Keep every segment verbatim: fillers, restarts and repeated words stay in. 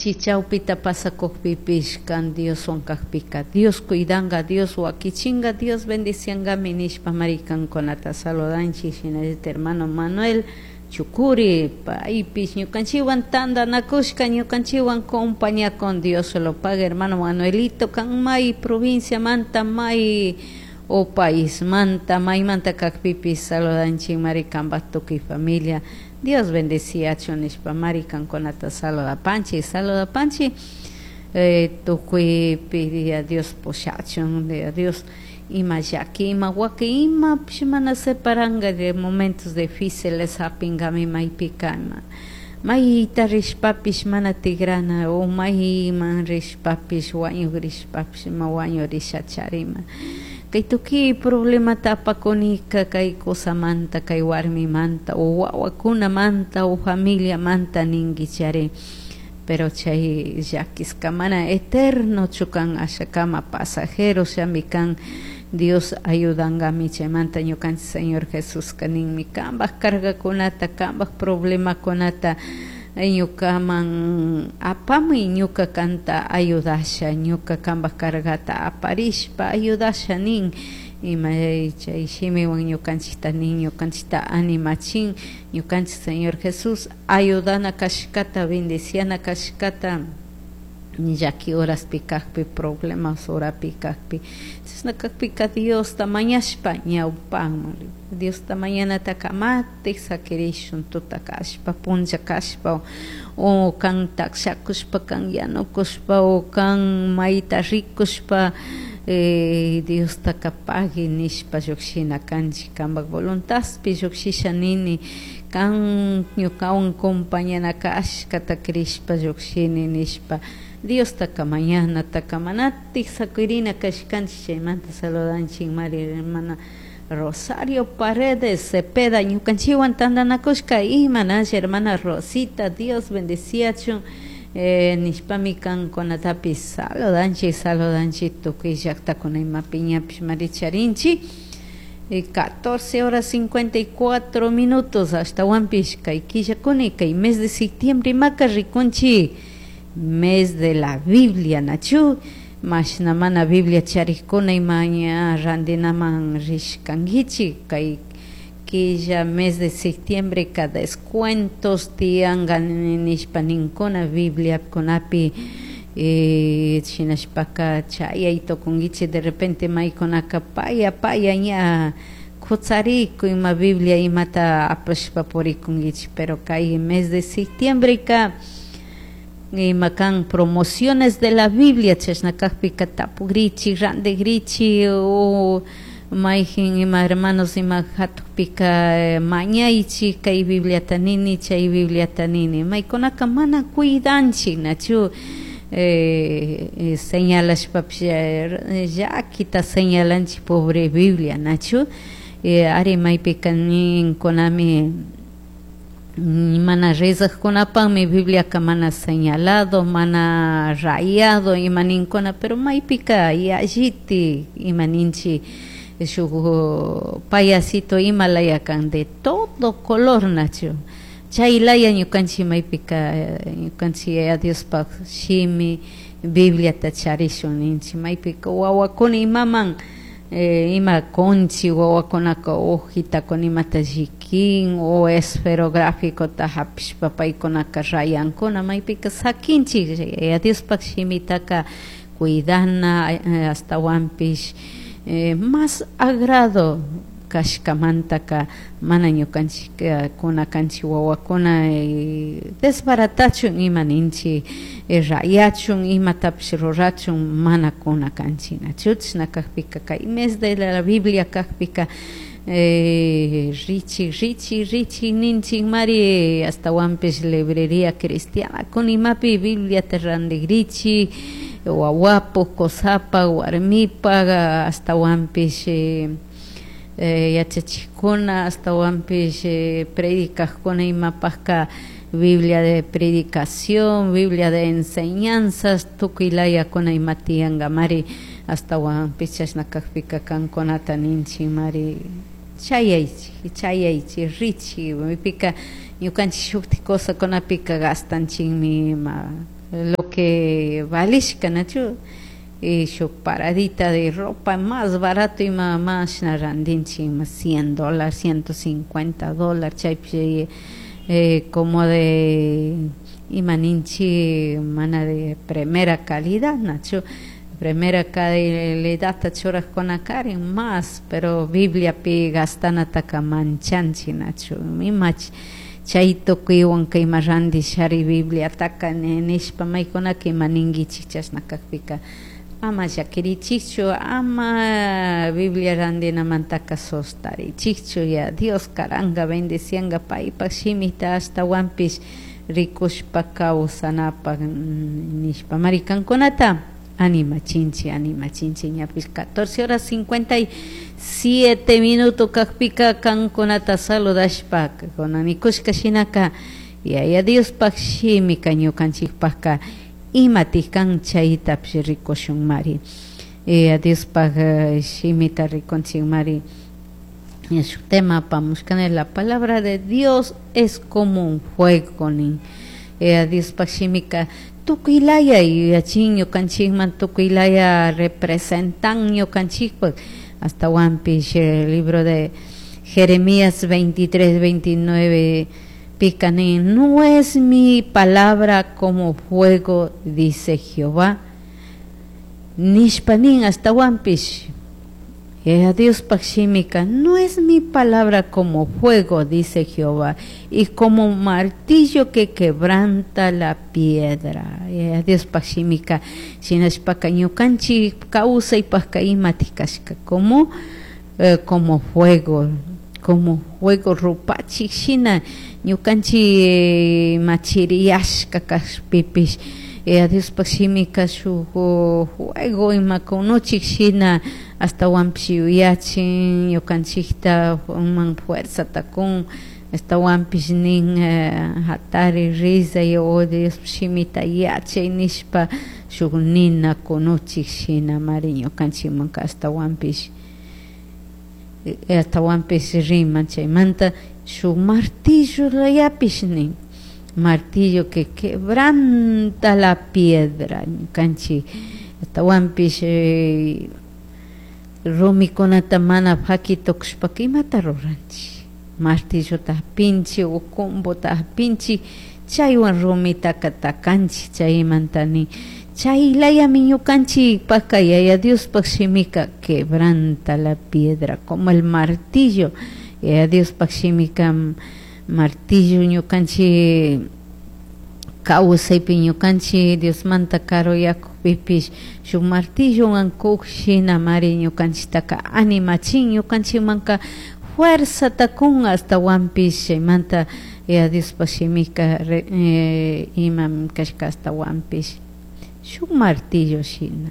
chichaupita pasakuqpipish kan Dios wankaqpika Dios cuidanga Dios wakichinga Dios bendicianga minishpa marikankunata saludanchik shinallita hermano Manuel Chukuri paypish ñukanchiwan tandanakushka ñukanchiwan compañía con Dios se lo paga hermano Manuelito kan may provincia manta may o país manta may manta kakpipish saludanchik marikanpak tukuy familia Dios bendecía chonishpa marikankunata saluda panchi saluda panchi eh, tukuy pidi a Dios poshachon de a Dios ima llaki ima waki ima mana separanga de momentos difíciles hapingami maypika ima mayita rishpapish mana tigrana o mayma rishpapish wañu rishpapish ma wañu rishacharima kay tuki problema tapakonika kay cosa manta kay warmi manta o wawakuna manta o familia manta ningichare pero chay llakisqa mana eterno chukan ashakama pasajeros yamikan Dios ayudangami chaymanta ñukanchik Señor Jesús kaninmi kanpak cargakunata kanpak problemakunata ñukaman apamuy ñuka kanta ayudasha ñuka kanpak cargata aparishpa ayudasha nin ima chay shimiwan ñukanchikta nin ñukanchikta animachin ñukanchik Señor Jesús ayudana kashkata bendiciana kashkata yaki horas pikakpi problemas hora pikakpi kakpika Dios tamañashpa ñawpanman Dios tamañana takamati sakirishun tutakashpa puncha kashpa o kan takshakushpa kan yanukushpa o kan mayta rikushpa eh, Dios takapagi nishpa llukshina kanchik kanpak voluntaspi llukshisha nini kan ñukawan compañana kashka takrishpa llukshini nishpa Dios taka mañana taka manati sakirina kashkanchik chaymanta saludanchik María hermana Rosario Paredes Cepeda ñukanchiwan tandanakushka imanash hermana Rosita Dios bendeciachun eh, nishpami kankunatapish saludanchik saludanchik tukuy llaqtakunaymapi ñapish maricharinchik eh, catorce horas cincuenta y cuatro minutos hasta wampish kay killakuni kay mes de septiembre maka rikunchik mes de la Biblia nachu mashna mana Biblia charikuna imaña randinaman rishkangichi kay quilla mes de septiembre cada descuentos tiangan nishpa ninkuna Biblia kunapi eh chinashpaka chayayto kungichi de repente maykunaka paya paya ña kutsariku ima Biblia imata apashpa purikungichi pero kay mes de septiembre ka y makan promociones de la Biblia chasnakakpika tapugrichi randegrichi o maijin ima hermanos ima hatukpika mañaychi kay Biblia tanini chay Biblia tanini maykunaka mana cuidanchi nachu eh, señalashpapish ya kita señalanchi pobre Biblia nachu eh, ari maypika ninkunami mana rezaq kunapanmi Biblia ka mana señalado mana rayado ima ninkuna pero maypika yalliti ima ninchi shuk payasito imalaya kan de todo color nachu chaylaya ñukanchik maypika ñukanchik a Diospak shimi Biblia ta charishun ninchi maypika wawakuna imaman Eh, ima conchi wawakunaka hojita con imata jikin o esferográfico ta hapishpa paykunaka rayankuna maypika sakinchik eh, Diospak shimitaka cuidana eh, hasta wampish eh, más agrado kashkamantaka mana ñukanchik uh, kuna kanchik wawakuna eh, desbaratachun ima ninchi eh, rayachun imatapish rurachun mana kuna kanchik nachu chashnakakpika kay mes de la Biblia kakpika eh, richi richi richi ninchik mari hasta wampish librería cristiana kun imapi Biblia randigrichi wawapu kosapa warmipa hasta wampish eh, Eh, yachachikuna hasta wampish eh, predicajkuna imapajka Biblia de predicación Biblia de enseñanzas tukuylaya imatianga mari hasta wampish chashnakakpika kankunata ninchik mari chayaychik chayaychik richi maypika ñukanchik shukti cosa kunapika gastanchikmi ima lo que valishka nachu y su paradita de ropa más barato y más más narandinchi más cien dólares ciento cincuenta dólares chay eh, como de imaninchi mana de primera calidad nachu primera calidad tachoras con acá más pero Biblia pi gastan ataca manchanchi nachu mi mach chaito kuiwan kay marandi shari Biblia ataca nishpa maykuna que maningi chichas nakakpika ama yakiri chicho ama Biblia randina mantaka sostari chicho ya Dios karanga bendicianga paipa shimita hasta wampis rikushpa kausanapa nishpa marikankunata anima chinchi anima chinchi ñapis catorce horas cincuenta y siete minutos kakpika kankunata saludashpa konanikushka shinaka yaya Dios pakshimi kañukanchikpaka imatij kan chaytapish rikushun mari eh, Dios pak shimita rikunchik mari su tema pamushkane la palabra de Dios es como un fuego nin eh, Dios pak shimika tukuilaya y achin ñukanchikman tukuilaya representan ñukanchikpak hasta wampish el libro de Jeremías veintitrés veintinueve picanín no es mi palabra como fuego dice Jehová nishpanin hasta wampish eh, Dios pakshimika no es mi palabra como fuego dice Jehová y como martillo que quebranta la piedra eh, Dios pakshimika shinashpaka ñukanchi causa y paska imatikashka como eh, como fuego como fuego rupachi shina ñukanchi eh, machiriashka kashpipish eh, Dios pakshimika shu fuego imakunuchik shina hasta wampish uyachin ñukanchikta man fuerza takun hasta wampish nin uh, hatari risa y o Dios shimita yache nishpa shuk nina kunuchik shina mari ñukanchikmanka hasta wampish hasta wampish riman chaymanta shuk martillo layapish nin martillo que quebranta la piedra ñukanchik hasta wampish eh, rumikunata mana pakitokushpaka imata ruranchik martillo tahpinchik o combo tahpinchik chaywan rumitaka takanchik chaymantani chaylayami ñukanchikpaka yaya Diospak shimika quebranta la piedra como el martillo yaya Diospak shimika martillo ñukanchik kawsaypi ñukanchik Dios manta karo yakupipish shuk martillo ankuk shina mari ñukanchiktaka animachin ñukanchikmanka fuerza takun hasta wampish chaymanta ya Dios pashimika eh, imam kashka hasta wampish shuk martillo shina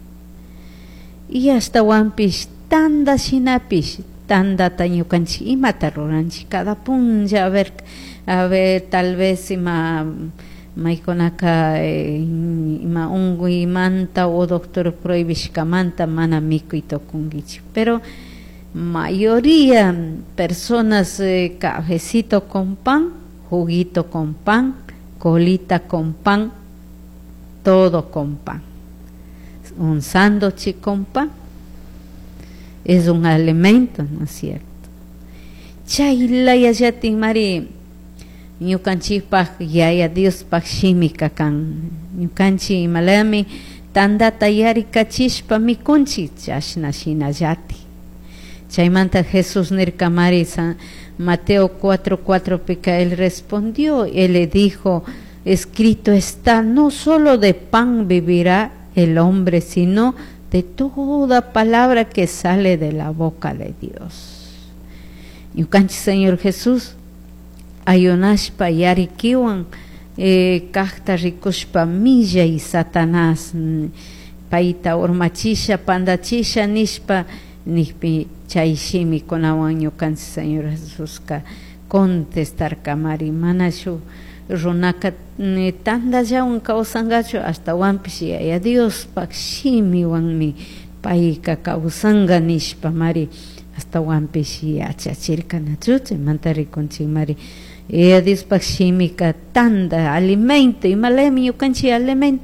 y hasta wampish tanda shinapish tanda ta ñukanchik imata ruranchik cada punlla a ver a ver tal vez ima maykunaka eh, ima unguymanta o doctor prohibishkamanta mana mikuyta kungichik pero mayoría personas eh, cafecito con pan juguito con pan colita con pan todo con pan un sándwich con pan es un alimento, ¿no es cierto? Chaylaya yatin mari ñukanchikpak yaya Diospak shimika kan ñukanchik imalami tandata yarikachishpa mikunchik chashna shina yati chaymanta Jesús nirkamari San Mateo cuatro cuatro pica él respondió él le dijo escrito está no solo de pan vivirá el hombre sino de toda palabra que sale de la boca de Dios ñukanchik Señor Jesús ayunashpa yarikiwan eh, kahta rikushpa milla y Satanás paita urmachisha pandachisha nishpa nihpi chayshimi kunawan ñukanchik Señor Jesús ka contestar kamari mana shu runaka tandallawan kawsangachu hasta wampish yaya Diospak shimiwanmi payka kawsanga nishpa mari hasta wampish yachachirkanachu chaymanta rikunchik mari edispak shimika tanda alimento imalemi ñukanchik alimento